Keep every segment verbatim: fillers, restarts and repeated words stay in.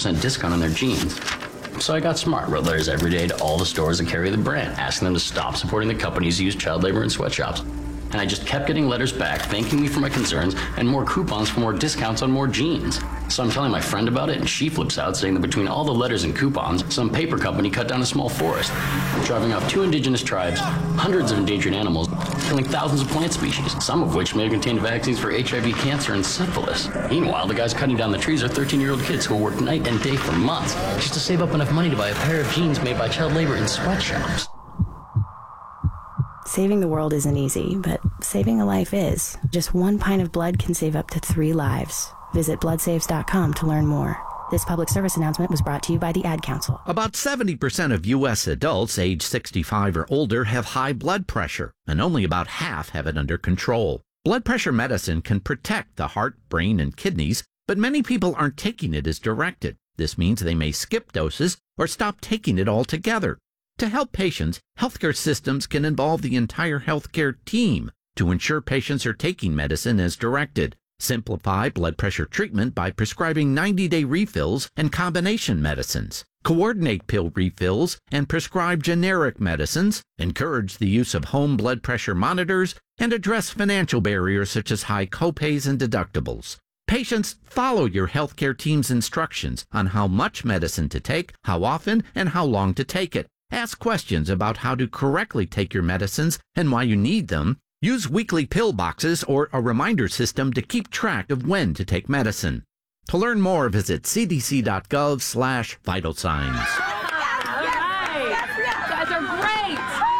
percent discount on their jeans. So I got smart, wrote letters every day to all the stores that carry the brand, asking them to stop supporting the companies who use child labor in sweatshops. And I just kept getting letters back, thanking me for my concerns, and more coupons for more discounts on more jeans. So I'm telling my friend about it, and she flips out, saying that between all the letters and coupons, some paper company cut down a small forest, driving off two indigenous tribes, hundreds of endangered animals, killing thousands of plant species, some of which may have contained vaccines for H I V, cancer, and syphilis. Meanwhile, the guys cutting down the trees are thirteen-year-old kids who will work night and day for months just to save up enough money to buy a pair of jeans made by child labor in sweatshops. Saving the world isn't easy, but saving a life is. Just one pint of blood can save up to three lives. Visit blood saves dot com to learn more. This public service announcement was brought to you by the Ad Council. About seventy percent of U S adults age sixty-five or older have high blood pressure, and only about half have it under control. Blood pressure medicine can protect the heart, brain, and kidneys, but many people aren't taking it as directed. This means they may skip doses or stop taking it altogether. To help patients, healthcare systems can involve the entire healthcare team to ensure patients are taking medicine as directed. Simplify blood pressure treatment by prescribing ninety-day refills and combination medicines. Coordinate pill refills and prescribe generic medicines. Encourage the use of home blood pressure monitors and address financial barriers such as high copays and deductibles. Patients, follow your healthcare team's instructions on how much medicine to take, how often, and how long to take it. Ask questions about how to correctly take your medicines and why you need them. Use weekly pill boxes or a reminder system to keep track of when to take medicine. To learn more, visit c d c dot gov slash vital signs. Guys are great!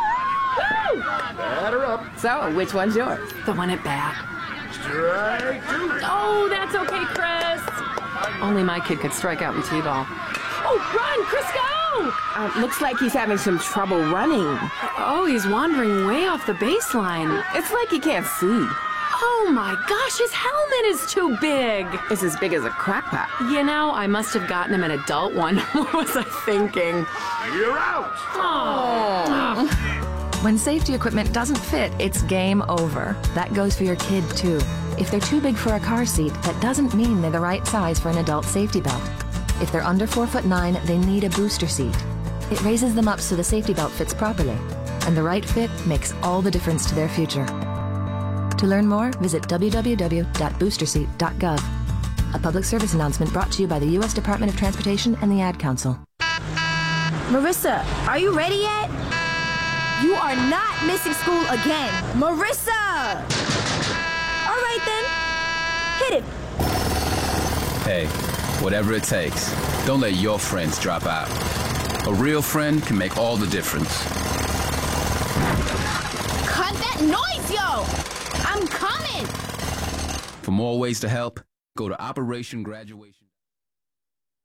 Batter up. So, which one's yours? The one at bat. Strike two. Oh, that's okay, Chris. Only my kid could strike out in T-ball. Oh, run, Chris, go! Uh, looks like he's having some trouble running. Oh, he's wandering way off the baseline. It's like he can't see. Oh my gosh, his helmet is too big. It's as big as a crack pot. You know, I must have gotten him an adult one. What was I thinking? You're out. Oh. When safety equipment doesn't fit, it's game over. That goes for your kid, too. If they're too big for a car seat, that doesn't mean they're the right size for an adult safety belt. If they're under four foot nine, they need a booster seat. It raises them up so the safety belt fits properly, and the right fit makes all the difference to their future. To learn more, visit w w w dot booster seat dot gov. A public service announcement brought to you by the U S Department of Transportation and the Ad Council. Marissa, are you ready yet? You are not missing school again. Marissa! All right then, hit it. Hey, whatever it takes, don't let your friends drop out. A real friend can make all the difference. Cut that noise, yo! I'm coming! For more ways to help, go to Operation Graduation.